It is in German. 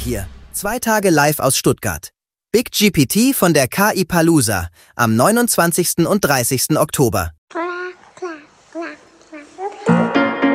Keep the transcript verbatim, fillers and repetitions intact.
hier. Zwei Tage live aus Stuttgart. Big G P T von der K I Palooza am neunundzwanzigsten und dreißigsten Oktober.